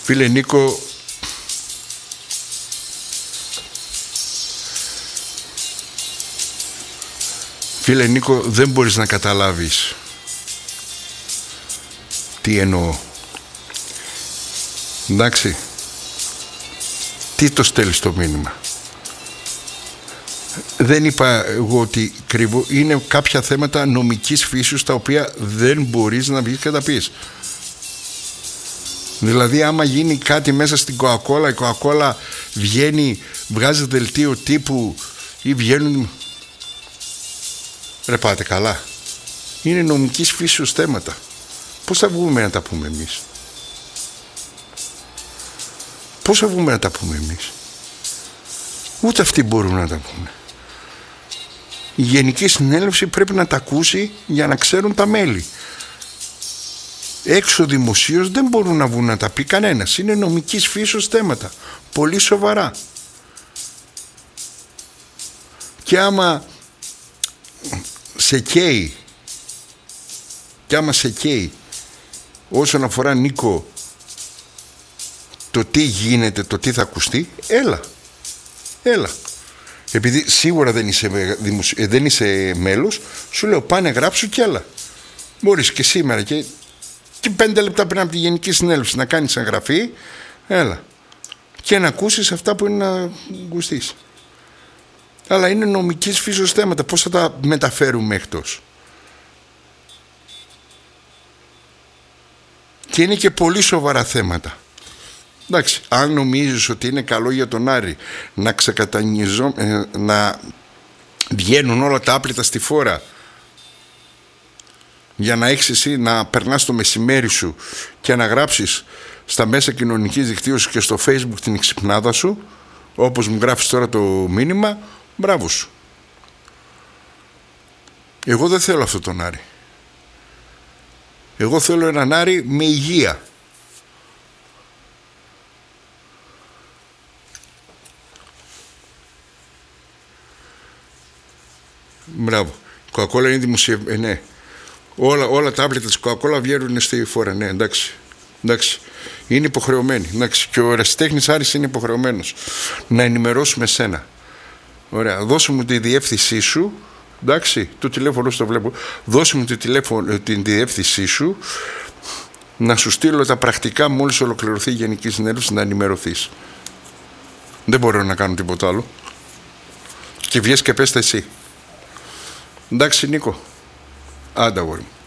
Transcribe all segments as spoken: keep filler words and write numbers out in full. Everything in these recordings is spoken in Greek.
Φίλε Νίκο, φίλε Νίκο, δεν μπορείς να καταλάβεις τι εννοώ. Εντάξει, τι το στέλνεις το μήνυμα? Δεν είπα εγώ ότι κρύβω. Είναι κάποια θέματα νομικής φύσης τα οποία δεν μπορείς να βγεις και τα πεις. Δηλαδή άμα γίνει κάτι μέσα στην Coca-Cola, η Coca-Cola βγαίνει, βγάζει δελτίο τύπου ή βγαίνουν... Ρε πάτε καλά. Είναι νομικής φύσης θέματα. Πώς θα βγούμε να τα πούμε εμείς? Πώς θα βγούμε να τα πούμε εμείς? Ούτε αυτοί μπορούν να τα πούνε. Η Γενική Συνέλευση πρέπει να τα ακούσει για να ξέρουν τα μέλη. Έξω δημοσίως δεν μπορούν να βγουν να τα πει κανένας. Είναι νομικής φύσεως θέματα. Πολύ σοβαρά. Και άμα σε καίει, και άμα σε καίει όσον αφορά, Νίκο, το τι γίνεται, το τι θα ακουστεί, έλα. Έλα. Επειδή σίγουρα δεν είσαι, δημοσι... δεν είσαι μέλος, σου λέω πάνε γράψου κι άλλα. Μπορείς και σήμερα και... και πέντε λεπτά πριν από τη Γενική Συνέλευση να κάνεις εγγραφή, έλα. Και να ακούσεις αυτά που είναι να ακουστείς. Αλλά είναι νομικής φύσεως θέματα. Πώς θα τα μεταφέρουμε εκτός? Και είναι και πολύ σοβαρά θέματα. Εντάξει, αν νομίζεις ότι είναι καλό για τον Άρη να ξεκατανιζώ, ε, να βγαίνουν όλα τα άπλυτα στη φόρα για να έχεις εσύ να περνάς το μεσημέρι σου και να γράψεις στα μέσα κοινωνικής δικτύωσης και στο Facebook την εξυπνάδα σου, όπως μου γράφεις τώρα το μήνυμα, μπράβο σου. Εγώ δεν θέλω αυτό τον Άρη. Εγώ θέλω έναν Άρη με υγεία. Μπράβο. Coca-Cola είναι δημοσιευμένη. Ε, ναι. Όλα, όλα τα άπλυτα της Coca-Cola βγαίνουν στη φόρα. Ναι, εντάξει. εντάξει. Είναι υποχρεωμένοι. Εντάξει. Και ο ερασιτέχνης Άρης είναι υποχρεωμένος να ενημερώσουμε σένα. Ωραία. Δώσε μου τη διεύθυνσή σου. Εντάξει. Το τηλέφωνο σου το βλέπω. Δώσε μου τη τηλέφωνο, την διεύθυνσή σου να σου στείλω τα πρακτικά μόλις ολοκληρωθεί η Γενική Συνέλευση να ενημερωθείς. Δεν μπορώ να κάνω τίποτα άλλο. Και βγες και πες τα εσύ. Εντάξει Νίκο? Άντα γόρι μου.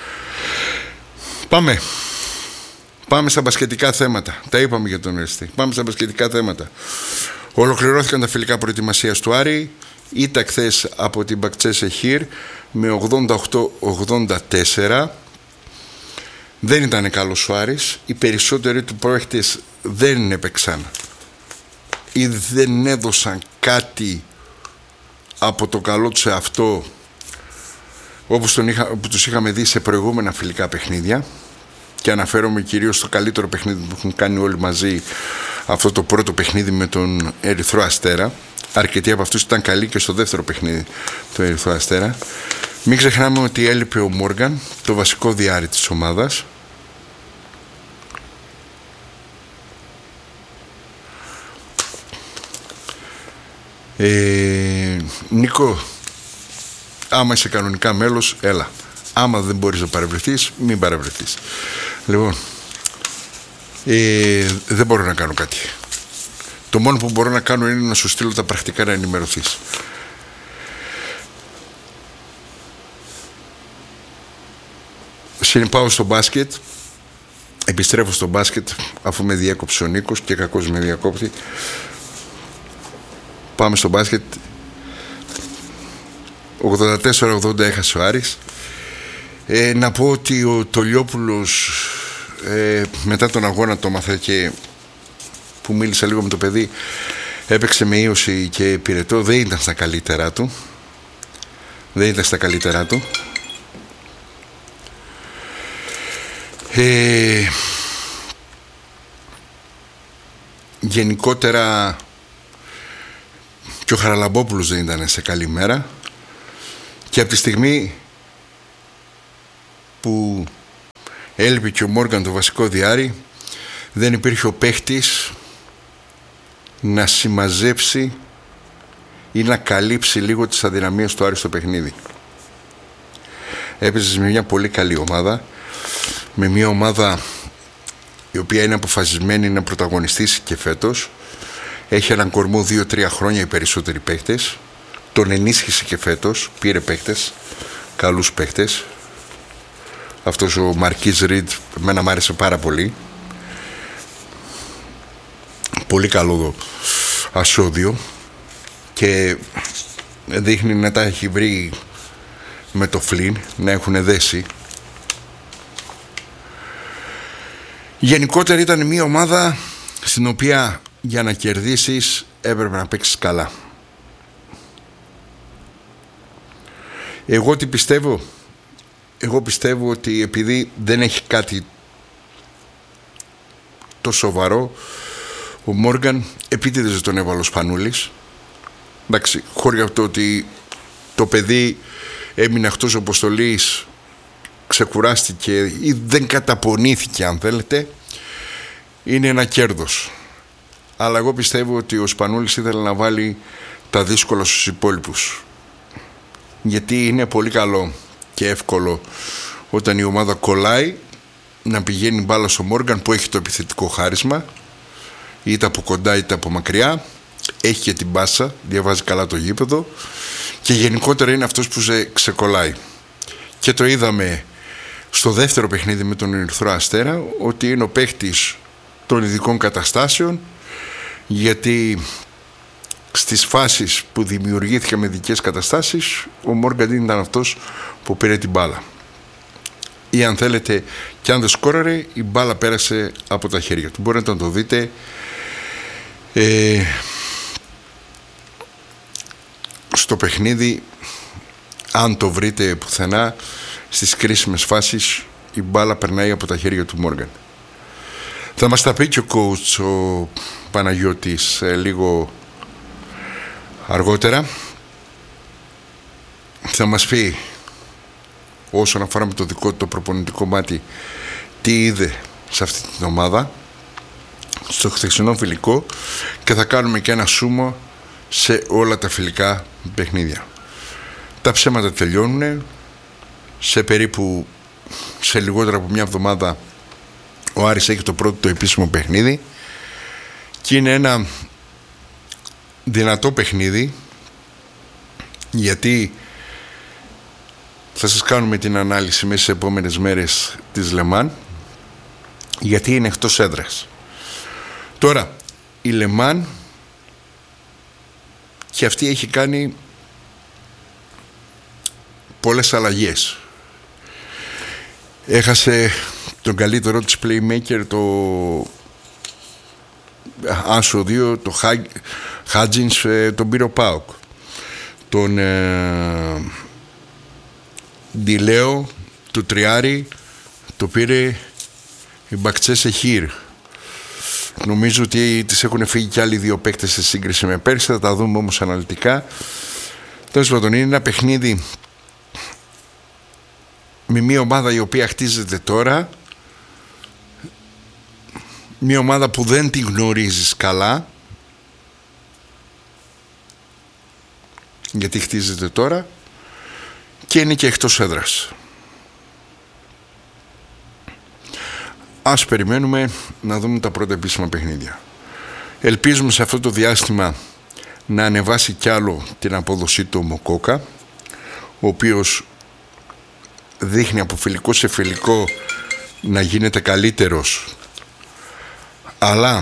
Πάμε. Πάμε στα μπασκετικά θέματα. Τα είπαμε για τον Εραστή. Πάμε στα μπασκετικά θέματα. Ολοκληρώθηκαν τα φιλικά προετοιμασίας του Άρη. Ήττα χθες από την Μπακτσέ Χίρ με ογδόντα οκτώ ογδόντα τέσσερα. Δεν ήταν καλός ο Άρης. Οι περισσότεροι του πρόχτες δεν έπαιξαν ή δεν έδωσαν κάτι από το καλό του σε αυτό, όπως τον είχα, που τους είχαμε δει σε προηγούμενα φιλικά παιχνίδια, και αναφέρομαι κυρίως στο καλύτερο παιχνίδι που έχουν κάνει όλοι μαζί, αυτό το πρώτο παιχνίδι με τον Ερυθρό Αστέρα. Αρκετοί από αυτούς ήταν καλοί και στο δεύτερο παιχνίδι του Ερυθρό Αστέρα. Μην ξεχνάμε ότι έλειπε ο Μόργαν, το βασικό διάρρη της ομάδας. Ε, Νίκο, άμα είσαι κανονικά μέλος, έλα. Άμα δεν μπορείς να παρευρεθείς, μην παρευρεθείς. Λοιπόν, ε, δεν μπορώ να κάνω κάτι. Το μόνο που μπορώ να κάνω είναι να σου στείλω τα πρακτικά να ενημερωθείς. Συνεπάω στο μπάσκετ. Επιστρέφω στο μπάσκετ αφού με διέκοψε ο Νίκος και κακώς με διακόπτει. Πάμε στο μπάσκετ. ογδόντα τέσσερα ογδόντα έχασε ο Άρης. Ε, να πω ότι ο Τολιόπουλος ε, μετά τον αγώνα το μαθα και που μίλησα λίγο με το παιδί, έπαιξε με ίωση και πυρετό. Δεν ήταν στα καλύτερά του. Δεν ήταν στα καλύτερά του. Ε, γενικότερα και ο Χαραλαμπόπουλος δεν ήταν σε καλή μέρα, και από τη στιγμή που έλειπε και ο Μόργαν το βασικό διάρρη, δεν υπήρχε ο παίχτης να συμμαζέψει ή να καλύψει λίγο τις αδυναμίες του Άρη στο παιχνίδι. Έπαιζες με μια πολύ καλή ομάδα, με μια ομάδα η οποία είναι αποφασισμένη να πρωταγωνιστήσει και φέτος. Έχει έναν κορμό δύο τρία χρόνια οι περισσότεροι παίχτες. Τον ενίσχυσε και φέτος, πήρε παίχτες, καλούς παίχτες. Αυτός ο Μαρκίζ Ριντ εμένα μ' άρεσε πάρα πολύ. Πολύ καλό ασώδιο και δείχνει να τα έχει βρει με το Φλιν, να έχουν δέσει. Γενικότερα ήταν μια ομάδα στην οποία για να κερδίσεις έπρεπε να παίξεις καλά. Εγώ τι πιστεύω? Εγώ πιστεύω ότι επειδή δεν έχει κάτι το σοβαρό, ο Μόργαν επίτηδες τον έβαλε ο Σπανούλης. Εντάξει, χωρίς αυτό ότι το παιδί έμεινε εκτός αποστολής, ξεκουράστηκε ή δεν καταπονήθηκε, αν θέλετε, είναι ένα κέρδος. Αλλά εγώ πιστεύω ότι ο Σπανούλης ήθελε να βάλει τα δύσκολα στους υπόλοιπους, γιατί είναι πολύ καλό και εύκολο όταν η ομάδα κολλάει να πηγαίνει μπάλα στο Μόργαν που έχει το επιθετικό χάρισμα, είτε από κοντά είτε από μακριά, έχει και την πάσα, διαβάζει καλά το γήπεδο και γενικότερα είναι αυτός που σε ξεκολλάει. Και το είδαμε στο δεύτερο παιχνίδι με τον Ερυθρό Αστέρα, ότι είναι ο παίχτης των ειδικών καταστάσεων, γιατί στις φάσεις που δημιουργήθηκαν με ειδικές καταστάσεις ο Μόργαν ήταν αυτός που πήρε την μπάλα, ή αν θέλετε και αν δεν σκόραρε η μπάλα πέρασε από τα χέρια του. Μπορείτε να το δείτε ε, στο παιχνίδι, αν το βρείτε πουθενά, στις κρίσιμες φάσεις η μπάλα περνάει από τα χέρια του Μόργαν. Θα μας τα πει και ο coach ο Παναγιώτης ε, λίγο αργότερα. Θα μας πει όσον αφορά με το δικό του το προπονητικό μάτι τι είδε σε αυτή την ομάδα στο χθεσινό φιλικό, και θα κάνουμε και ένα σούμο σε όλα τα φιλικά παιχνίδια. Τα ψέματα τελειώνουν. Σε περίπου σε λιγότερα από μια εβδομάδα ο Άρης έχει το πρώτο το επίσημο παιχνίδι και είναι ένα δυνατό παιχνίδι, γιατί θα σας κάνουμε την ανάλυση μέσα στις επόμενες μέρες της Λεμάν, γιατί είναι εκτός έδρας. Τώρα η Λεμάν και αυτή έχει κάνει πολλές αλλαγές. Έχασε τον καλύτερο της playmaker, το Άσο δύο, το Χάτζινς, τον πήρε ο ΠΑΟΚ. Τον ε, Ντιλέο, το τριάρι, το πήρε η Μπακτσέ Χίρ. Νομίζω ότι τις έχουν φύγει και άλλοι δύο παίκτες σε σύγκριση με πέρσι, θα τα δούμε όμως αναλυτικά. Τέλος πάντων, είναι ένα παιχνίδι με μια ομάδα η οποία χτίζεται τώρα, μια ομάδα που δεν τη γνωρίζεις καλά, γιατί χτίζεται τώρα και είναι και εκτός έδρας. Ας περιμένουμε να δούμε τα πρώτα επίσημα παιχνίδια. Ελπίζουμε σε αυτό το διάστημα να ανεβάσει κι άλλο την απόδοσή του ο Μοκόκα, ο οποίος δείχνει από φιλικό σε φιλικό να γίνεται καλύτερος, αλλά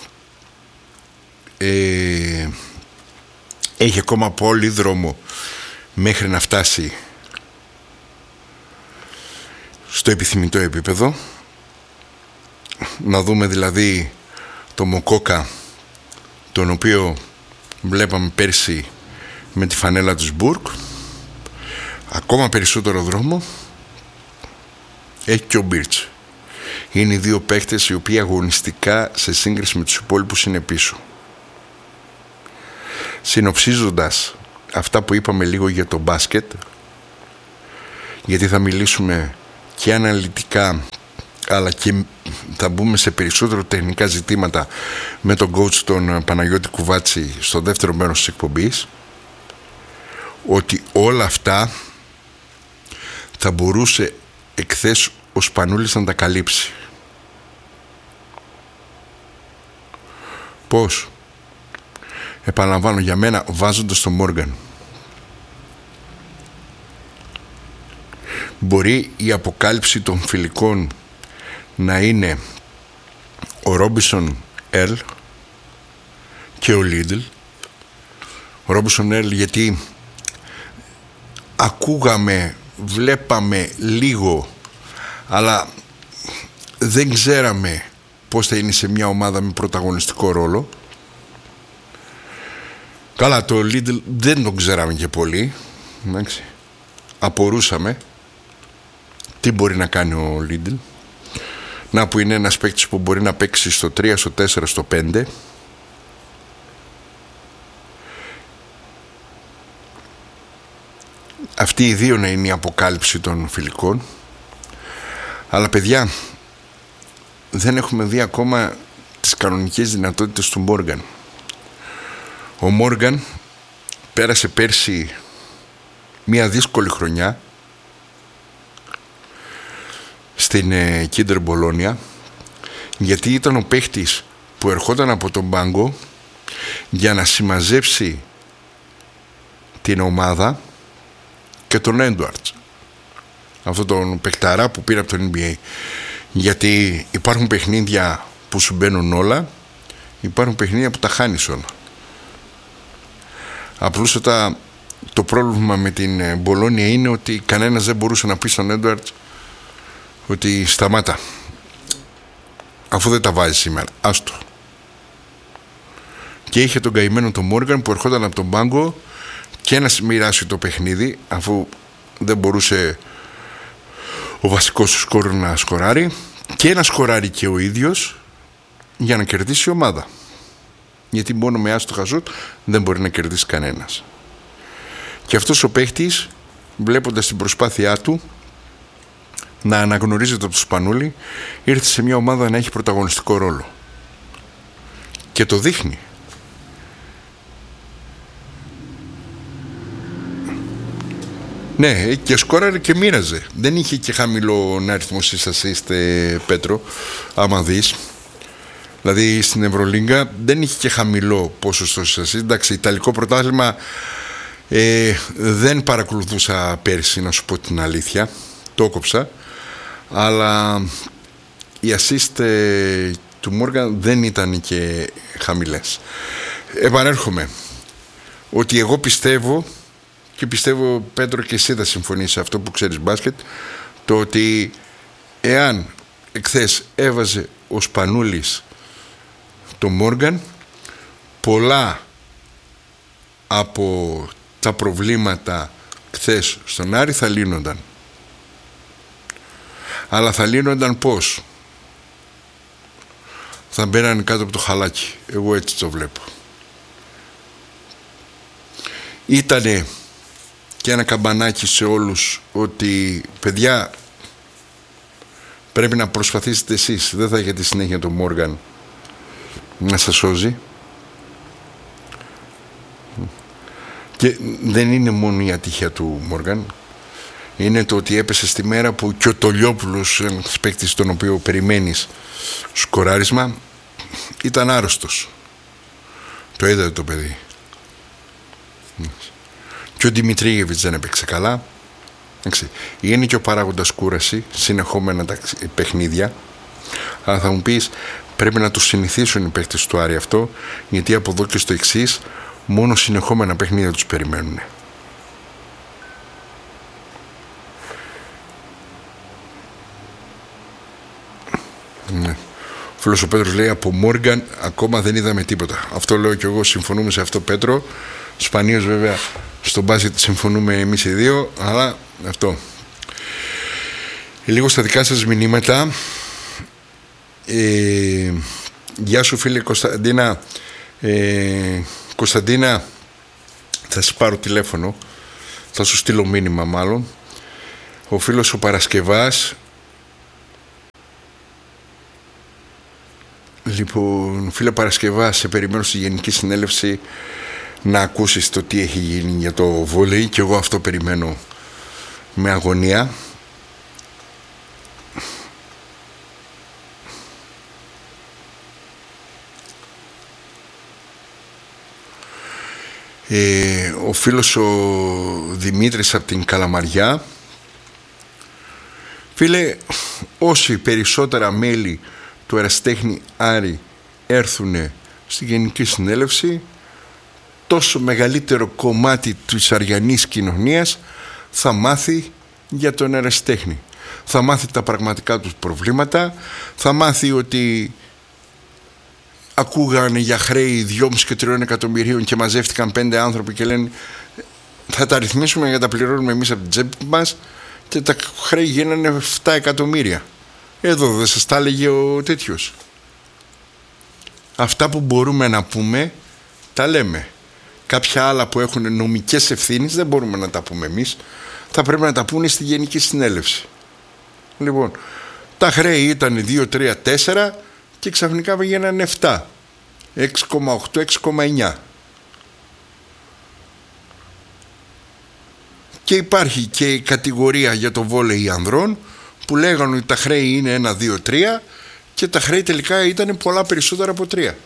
ε, έχει ακόμα πολύ δρόμο μέχρι να φτάσει στο επιθυμητό επίπεδο. Να δούμε δηλαδή το Μοκόκα, τον οποίο βλέπαμε πέρσι με τη φανέλα του Σμπουργκ, ακόμα περισσότερο δρόμο έχει και ο Μπίρτς. Είναι οι δύο παίκτες οι οποίοι αγωνιστικά σε σύγκριση με τους υπόλοιπους είναι πίσω. Συνοψίζοντας αυτά που είπαμε λίγο για το μπάσκετ, γιατί θα μιλήσουμε και αναλυτικά αλλά και θα μπούμε σε περισσότερο τεχνικά ζητήματα με τον coach τον Παναγιώτη Κουβάτση στο δεύτερο μέρος της εκπομπής, ότι όλα αυτά θα μπορούσε εχθές ο Σπανούλης να τα καλύψει. Πώς? Επαναλαμβάνω, για μένα βάζοντας τον Μόργαν. Μπορεί η αποκάλυψη των φιλικών να είναι ο Ρόμπινσον Ερλ και ο Λίντλ. Ο Ρόμπινσον Ερλ γιατί ακούγαμε, βλέπαμε λίγο, αλλά δεν ξέραμε πώς θα είναι σε μια ομάδα με πρωταγωνιστικό ρόλο. Καλά, το Λίντλ δεν τον ξέραμε και πολύ, εντάξει. Απορούσαμε τι μπορεί να κάνει ο Λίντλ. Να που είναι ένας παίκτης που μπορεί να παίξει στο τρία, στο τέσσερα, στο πέντε. Αυτή οι δύο να είναι η αποκάλυψη των φιλικών. Αλλά παιδιά, δεν έχουμε δει ακόμα τις κανονικές δυνατότητες του Μόργαν. Ο Μόργαν πέρασε πέρσι μια δύσκολη χρονιά στην Κίντερ Μπολόνια, γιατί ήταν ο παίχτης που ερχόταν από τον πάγκο για να συμμαζέψει την ομάδα και τον Έντουαρτς, αυτόν τον παιχταρά που πήρε από το N B A. Γιατί υπάρχουν παιχνίδια που σου μπαίνουν όλα, υπάρχουν παιχνίδια που τα χάνεις όλα. Απλούστατα το πρόβλημα με την Μπολόνια είναι ότι κανένας δεν μπορούσε να πει στον Έντουαρτς ότι σταμάτα, αφού δεν τα βάζει σήμερα, άστο. Και είχε τον καημένο τον Μόργαν που ερχόταν από τον πάγκο και να μοιράσει το παιχνίδι, αφού δεν μπορούσε ο βασικός του σκόρ να σκοράρει, και να σκοράρει και ο ίδιος για να κερδίσει η ομάδα. Γιατί μόνο με άστοχα σουτ δεν μπορεί να κερδίσει κανένας. Και αυτός ο παίχτης, βλέποντας την προσπάθειά του να αναγνωρίζεται από το Σπανούλη, ήρθε σε μια ομάδα να έχει πρωταγωνιστικό ρόλο. Και το δείχνει. Ναι, και σκόραρε και μοίραζε. Δεν είχε και χαμηλό αριθμό στις assist, Πέτρο, άμα δεις. Δηλαδή στην Ευρωλίγκα δεν είχε και χαμηλό ποσοστό στις assist. Εντάξει, Ιταλικό πρωτάθλημα ε, δεν παρακολουθούσα πέρσι, να σου πω την αλήθεια. Το κόψα. Αλλά οι assist ε, του Μόργαν δεν ήταν και χαμηλές. Επανέρχομαι ότι εγώ πιστεύω, και πιστεύω, Πέτρο, και εσύ θα συμφωνείς σε αυτό που ξέρεις μπάσκετ, το ότι εάν εχθές έβαζε ο Σπανούλης το Μόργαν, πολλά από τα προβλήματα χθες στον Άρη θα λύνονταν. Αλλά θα λύνονταν πώς? Θα μπαίναν κάτω από το χαλάκι. Εγώ έτσι το βλέπω. Ήτανε και ένα καμπανάκι σε όλους ότι, παιδιά, πρέπει να προσπαθήσετε εσείς. Δεν θα έχετε συνέχεια το Μόργαν να σας σώζει. Και δεν είναι μόνο η ατυχία του Μόργαν. Είναι το ότι έπεσε στη μέρα που και ο Τολιόπουλος, ένας παίκτης τον οποίο περιμένεις σκοράρισμα, ήταν άρρωστος. Το είδατε το παιδί. Και ο Δημητρίγεβιτς δεν έπαιξε καλά. Είναι και ο παράγοντας κούραση, συνεχόμενα τα παιχνίδια. Αλλά θα μου πεις, πρέπει να το συνηθίσουν οι παίκτες του Άρη αυτό, γιατί από εδώ και στο εξής μόνο συνεχόμενα παιχνίδια τους περιμένουν. Ναι. Ο φίλος ο Πέτρος λέει, από Μόργαν ακόμα δεν είδαμε τίποτα. Αυτό λέω και εγώ, συμφωνούμε σε αυτό, Πέτρο. Σπανίως βέβαια στον μπάσκετ συμφωνούμε εμείς οι δύο, αλλά αυτό. Λίγο στα δικά σας μηνύματα. ε, Γεια σου φίλε Κωνσταντίνα. ε, Κωνσταντίνα, θα σου πάρω τηλέφωνο, θα σου στείλω μήνυμα μάλλον. Ο φίλος ο Παρασκευάς Λοιπόν, φίλε Παρασκευά, σε περιμένω στη Γενική Συνέλευση να ακούσεις το τι έχει γίνει για το βόλεϊ και εγώ αυτό περιμένω με αγωνία. Ε, ο φίλος ο Δημήτρης από την Καλαμαριά. Φίλε, όσοι περισσότερα μέλη του Ερασιτέχνη Άρη έρθουν στη Γενική Συνέλευση, τόσο μεγαλύτερο κομμάτι της αριανής κοινωνίας θα μάθει για τον ερασιτέχνη. Θα μάθει τα πραγματικά τους προβλήματα, θα μάθει ότι ακούγανε για χρέη δυόμισι και τριών εκατομμυρίων και μαζεύτηκαν πέντε άνθρωποι και λένε θα τα ρυθμίσουμε για τα πληρώνουμε εμείς από την τσέπη μας και τα χρέη γίνανε επτά εκατομμύρια. Εδώ δεν σας τα έλεγε ο τέτοιος. Αυτά που μπορούμε να πούμε τα λέμε. Κάποια άλλα που έχουν νομικές ευθύνες δεν μπορούμε να τα πούμε εμείς. Θα πρέπει να τα πούνε στη Γενική Συνέλευση. Λοιπόν, τα χρέη ήταν δύο, τρία, τέσσερα και ξαφνικά γίνανε επτά, έξι κόμμα οκτώ, έξι κόμμα εννιά. Και υπάρχει και η κατηγορία για το βόλεϊ ανδρών που λέγανε ότι τα χρέη είναι ένα, δύο, τρία και τα χρέη τελικά ήταν πολλά περισσότερα από τρία.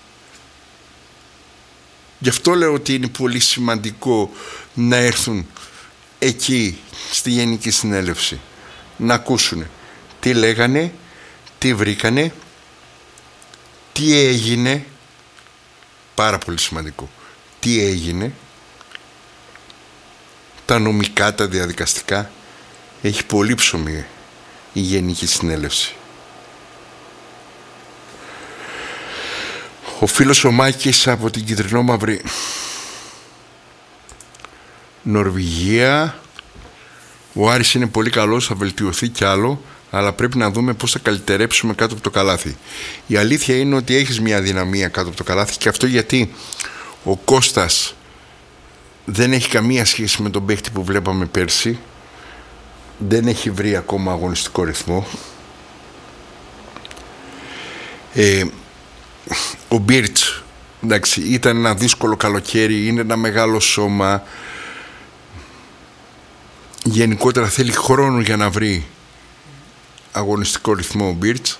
Γι' αυτό λέω ότι είναι πολύ σημαντικό να έρθουν εκεί στη Γενική Συνέλευση, να ακούσουν τι λέγανε, τι βρήκανε, τι έγινε, πάρα πολύ σημαντικό, τι έγινε, τα νομικά, τα διαδικαστικά. Έχει πολύ ψωμί η Γενική Συνέλευση. Ο φίλος ο Μάκης από την Κιτρινόμαυρη Νορβηγία. Ο Άρης είναι πολύ καλός, θα βελτιωθεί κι άλλο, αλλά πρέπει να δούμε πώς θα καλυτερέψουμε κάτω από το καλάθι. Η αλήθεια είναι ότι έχεις μια δυναμία κάτω από το καλάθι, και αυτό γιατί ο Κώστας δεν έχει καμία σχέση με τον παίχτη που βλέπαμε πέρσι. Δεν έχει βρει ακόμα αγωνιστικό ρυθμό. Ε, ο Μπίρτς, εντάξει, ήταν ένα δύσκολο καλοκαίρι, είναι ένα μεγάλο σώμα. Γενικότερα θέλει χρόνο για να βρει αγωνιστικό ρυθμό ο Μπίρτς.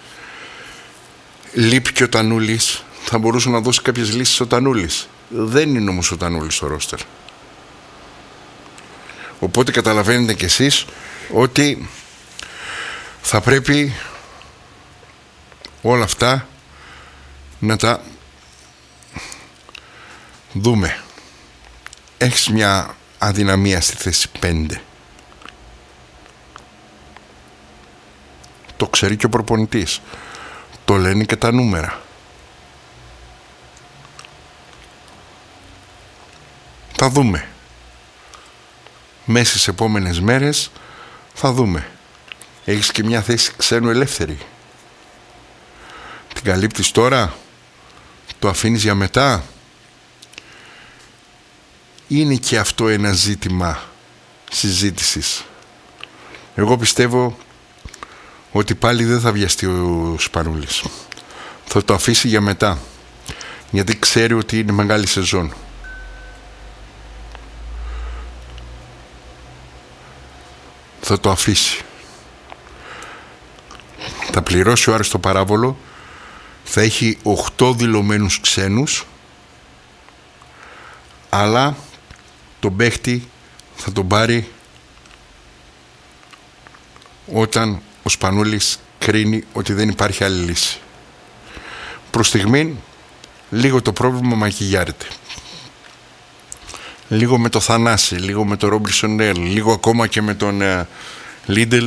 Λείπει και ο Τανούλης. Θα μπορούσε να δώσει κάποιες λύσεις ο Τανούλης. Δεν είναι όμως ο Τανούλης στο ρόστερ. Οπότε καταλαβαίνετε κι εσείς ότι θα πρέπει όλα αυτά να τα δούμε. Έχεις μια αδυναμία στη θέση πέντε. Το ξέρει και ο προπονητής. Το λένε και τα νούμερα. Θα δούμε. Μέσα στις επόμενες μέρες θα δούμε. Έχεις και μια θέση ξένου ελεύθερη. Την καλύπτεις τώρα? Το αφήνεις για μετά? Είναι και αυτό ένα ζήτημα συζήτησης. Εγώ πιστεύω ότι πάλι δεν θα βιαστεί ο Σπανούλης. Θα το αφήσει για μετά, γιατί ξέρει ότι είναι μεγάλη σεζόν. Θα το αφήσει. Θα πληρώσει ο Άρης το παράβολο. Θα έχει οκτώ δηλωμένους ξένους, αλλά τον παίχτη θα τον πάρει όταν ο Σπανούλης κρίνει ότι δεν υπάρχει άλλη λύση. Προς στιγμή λίγο το πρόβλημα μακιγιάρεται. Λίγο με το Θανάση, λίγο με το Ρόμπινσον Ελ, λίγο ακόμα και με τον uh, Λίντελ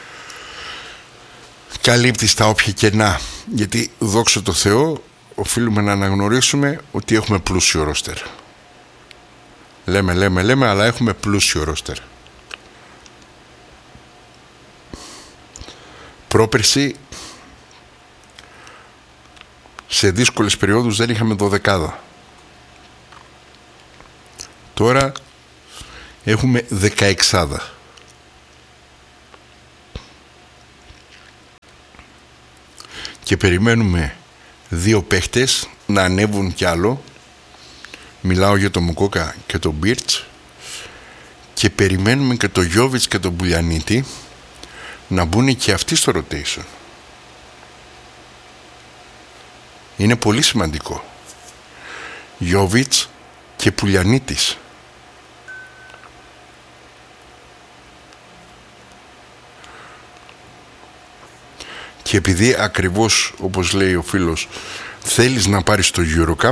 καλύπτει στα όποια κενά. Γιατί δόξα τω Θεώ οφείλουμε να αναγνωρίσουμε ότι έχουμε πλούσιο ρόστερ. Λέμε, λέμε, λέμε, αλλά έχουμε πλούσιο ρόστερ. Πρόπερση σε δύσκολες περιόδους δεν είχαμε δωδεκάδα. Τώρα έχουμε δεκαεξάδα. Και περιμένουμε δύο παίχτες να ανέβουν κι άλλο. Μιλάω για τον Μουκόκα και τον Μπίρτς, και περιμένουμε και τον Γιόβιτς και τον Μπουλιανίτη να μπουν και αυτοί στο rotation. Είναι πολύ σημαντικό. Γιόβιτς και Πουλιανίτης. Και επειδή ακριβώς, όπως λέει ο φίλος, θέλεις να πάρεις το EuroCup,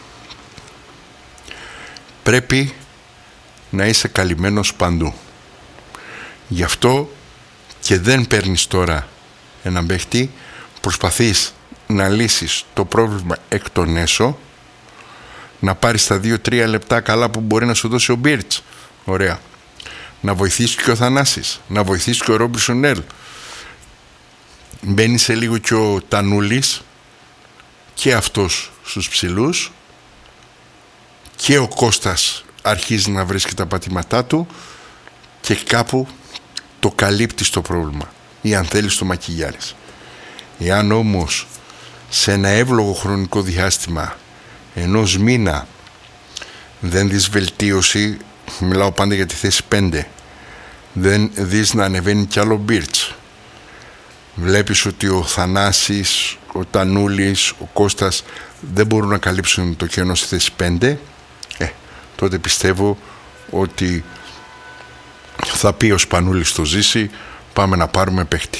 πρέπει να είσαι καλυμμένος παντού. Γι' αυτό και δεν παίρνεις τώρα έναν παίχτη, προσπαθείς να λύσεις το πρόβλημα εκ των έσω, να πάρεις τα δύο τρία λεπτά καλά που μπορεί να σου δώσει ο Μπίρτς. Ωραία. Να βοηθήσει και ο Θανάσης, να βοηθήσει και ο Ρόμπινσον Ελ. Μπαίνει σε λίγο και ο Τανούλης, και αυτός στους ψηλούς, και ο Κώστας αρχίζει να βρίσκει τα πατήματά του, και κάπου το καλύπτει το πρόβλημα, ή αν θέλεις το μακιγιάρεις. Εάν όμως σε ένα εύλογο χρονικό διάστημα ενός μήνα δεν δεις βελτίωση, μιλάω πάντα για τη θέση πέντε, δεν δεις να ανεβαίνει κι άλλο Μπίρτς, βλέπεις ότι ο Θανάσης, ο Τανούλης, ο Κώστας δεν μπορούν να καλύψουν το κενό στη θέση πέντε, ε, τότε πιστεύω ότι θα πει ο Σπανούλης στο Ζήση, πάμε να πάρουμε παίχτη.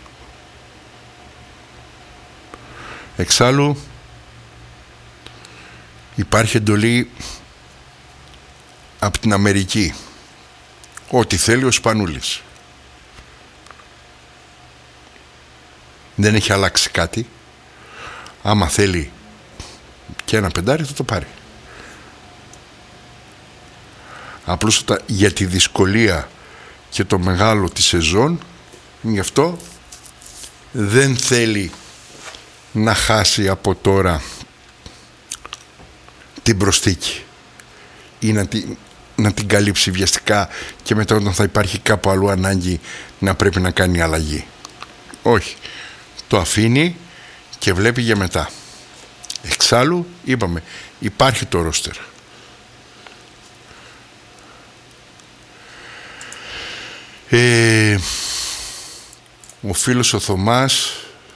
Εξάλλου υπάρχει εντολή από την Αμερική, ό,τι θέλει ο Σπανούλης. Δεν έχει αλλάξει κάτι. Άμα θέλει και ένα πεντάρι θα το πάρει. Απλώς για τη δυσκολία και το μεγάλο της σεζόν, γι' αυτό δεν θέλει να χάσει από τώρα την προσθήκη ή να την, να την καλύψει βιαστικά, και μετά όταν θα υπάρχει κάπου αλλού ανάγκη να πρέπει να κάνει αλλαγή. Όχι. Το αφήνει και βλέπει για μετά. Εξάλλου, είπαμε, υπάρχει το ρόστερ. Ε, ο φίλος ο Θωμάς,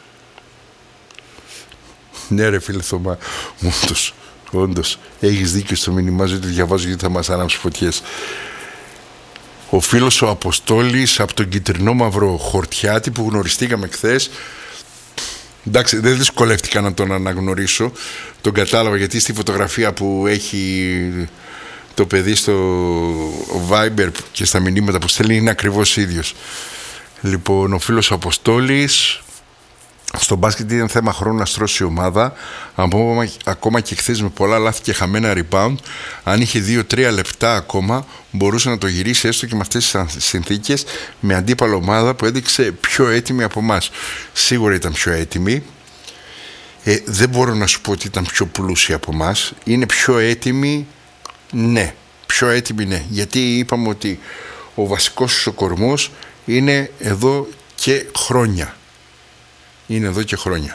ναι ρε φίλε Θωμά, όντως, όντως έχεις δίκιο στο μήνυμά σου, το διαβάζω γιατί θα μας ανάψει φωτιές. Ο φίλος ο Αποστόλης από τον Κιτρινό Μαύρο Χορτιάτη που γνωριστήκαμε χθες, εντάξει, δεν δυσκολεύτηκα να τον αναγνωρίσω, τον κατάλαβα γιατί στη φωτογραφία που έχει το παιδί στο Viber και στα μηνύματα που στέλνει είναι ακριβώς ίδιος. Λοιπόν, ο φίλος ο Αποστόλης, στο μπάσκετ είναι θέμα χρόνου να στρώσει η ομάδα. Ακόμα, ακόμα και χθες με πολλά λάθη και χαμένα rebound, αν είχε δύο τρία λεπτά ακόμα, μπορούσε να το γυρίσει έστω και με αυτές τις συνθήκες, με αντίπαλο ομάδα που έδειξε πιο έτοιμη από εμάς. Σίγουρα ήταν πιο έτοιμη. Ε, δεν μπορώ να σου πω ότι ήταν πιο πλούσια από εμάς. Είναι πιο έτοιμη, ναι. Πιο έτοιμη, ναι. Γιατί είπαμε ότι ο βασικός σου κορμός είναι εδώ και χρόνια. Είναι εδώ και χρόνια.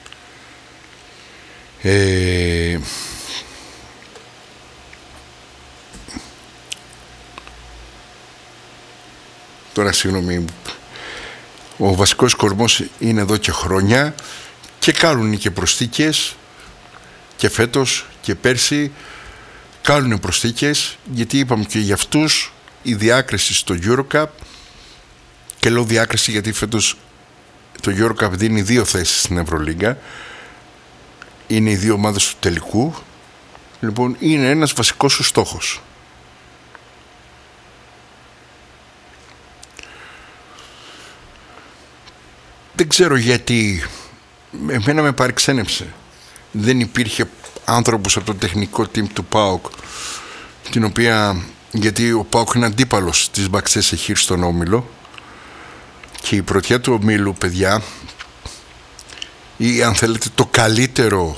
Ε... Τώρα συγγνώμη. Ο βασικός κορμός είναι εδώ και χρόνια και κάνουν και προσθήκες και φέτος και πέρσι κάνουν προσθήκες, γιατί είπαμε και για αυτούς η διάκριση στο EuroCup, και λέω διάκριση γιατί φέτος το EuroCup δίνει δύο θέσεις στην Ευρωλίγκα, είναι οι δύο ομάδες του τελικού, λοιπόν είναι ένας βασικός σου στόχος. Δεν ξέρω γιατί εμένα με παρεξένεψε, δεν υπήρχε άνθρωπος από το τεχνικό team του ΠΑΟΚ, την οποία, γιατί ο ΠΑΟΚ είναι αντίπαλος της Μπαξές Εχήρ στον Όμιλο, και η πρωτιά του ομίλου, παιδιά, ή αν θέλετε το καλύτερο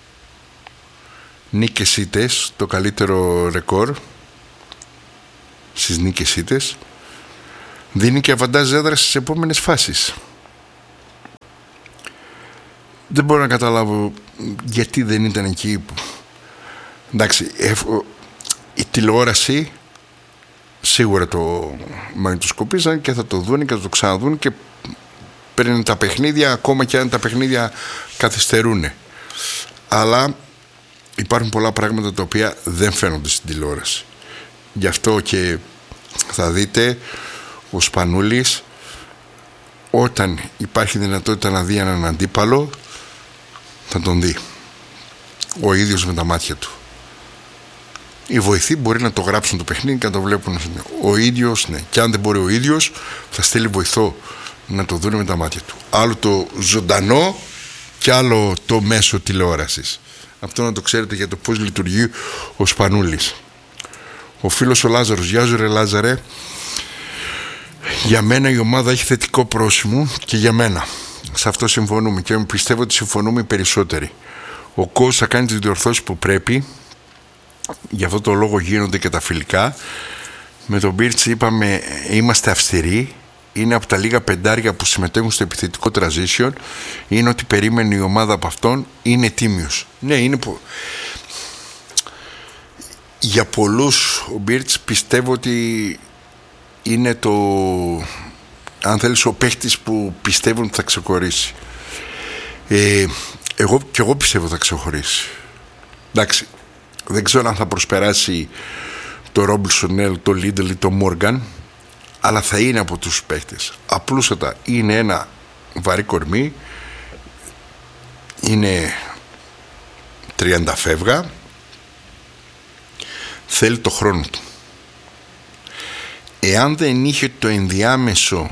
νίκες ήττες, το καλύτερο ρεκόρ στις νίκες ήττες, δίνει και αβαντάζ έδρα στις επόμενες φάσεις. Δεν μπορώ να καταλάβω γιατί δεν ήταν εκεί που... Εντάξει, η τηλεόραση σίγουρα το μαγνητοσκοπίζαν και θα το δουν και θα το ξαναδούν και παίρνουν τα παιχνίδια, ακόμα και αν τα παιχνίδια καθυστερούν. Αλλά υπάρχουν πολλά πράγματα τα οποία δεν φαίνονται στην τηλεόραση. Γι' αυτό και θα δείτε ο Σπανούλης, όταν υπάρχει δυνατότητα να δει έναν αντίπαλο, θα τον δει ο ίδιος με τα μάτια του. Οι βοηθοί μπορεί να το γράψουν το παιχνίδι και να το βλέπουν ο ίδιος, ναι. Και αν δεν μπορεί ο ίδιος, θα στείλει βοηθό να το δουν με τα μάτια του. Άλλο το ζωντανό και άλλο το μέσο τηλεόρασης. Αυτό να το ξέρετε για το πώς λειτουργεί ο Σπανούλης. Ο φίλος ο Λάζαρος, γεια σου ρε Λάζαρε. Για μένα η ομάδα έχει θετικό πρόσημο και για μένα. Σε αυτό συμφωνούμε και πιστεύω ότι συμφωνούμε οι περισσότεροι. Ο coach θα κάνει τις διορθώσεις που πρέπει. Γι' αυτό το λόγο γίνονται και τα φιλικά. Με τον Μπίρτς είπαμε είμαστε αυστηροί. Είναι από τα λίγα πεντάρια που συμμετέχουν στο επιθετικό transition. Είναι ότι περίμενε η ομάδα από αυτόν. Είναι τίμιος. Ναι, είναι που... Για πολλούς ο Μπίρτς πιστεύω ότι είναι το, αν θέλεις, ο παίχτης που πιστεύουν ότι θα ξεχωρίσει. ε, εγώ, και εγώ πιστεύω ότι θα ξεχωρίσει. Εντάξει, δεν ξέρω αν θα προσπεράσει το Ρόμπινσον, το Λίντλ ή το Μόργαν, αλλά θα είναι από τους παίχτες. Απλούστατα είναι ένα βαρύ κορμί, είναι τριάντα φεύγα, θέλει το χρόνο του. Εάν δεν είχε το ενδιάμεσο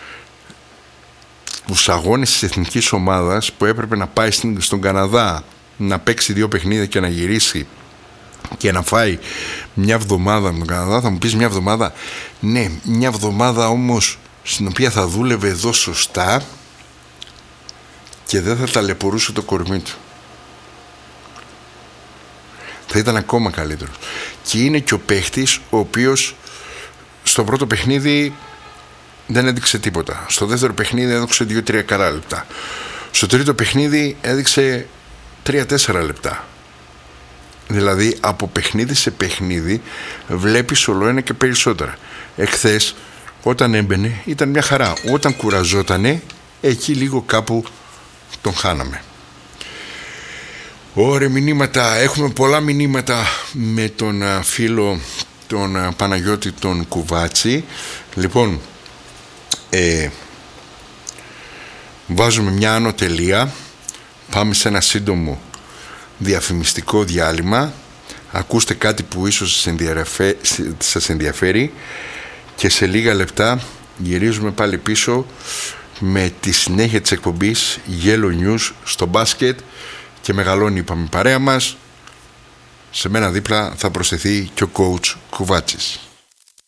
τους αγώνες της εθνικής ομάδας που έπρεπε να πάει στον Καναδά να παίξει δύο παιχνίδια και να γυρίσει και να φάει μια εβδομάδα με τον Καναδά, θα μου πεις μια εβδομάδα, ναι, μια εβδομάδα όμως στην οποία θα δούλευε εδώ σωστά και δεν θα ταλαιπωρούσε το κορμί του. Θα ήταν ακόμα καλύτερο. Και είναι και ο παίχτης ο οποίος στο πρώτο παιχνίδι δεν έδειξε τίποτα. Στο δεύτερο παιχνίδι έδειξε δύο τρία καλά λεπτά. Στο τρίτο παιχνίδι έδειξε τρία τέσσερα λεπτά. Δηλαδή από παιχνίδι σε παιχνίδι βλέπεις όλο ένα και περισσότερα. Εχθές όταν έμπαινε ήταν μια χαρά. Όταν κουραζότανε, εκεί λίγο κάπου τον χάναμε. Ωραία μηνύματα. Έχουμε πολλά μηνύματα με τον φίλο τον Παναγιώτη τον Κουβάτσι. Λοιπόν, ε, βάζουμε μια άνω τελεία. Πάμε σε ένα σύντομο διαφημιστικό διάλειμμα. Ακούστε κάτι που ίσως σας ενδιαφέρει, σας ενδιαφέρει και σε λίγα λεπτά γυρίζουμε πάλι πίσω με τη συνέχεια της εκπομπής Yellow News στο μπάσκετ και μεγαλώνει, είπαμε, παρέα μας. Σε μένα δίπλα θα προσθεθεί και ο coach Κουβάτσης.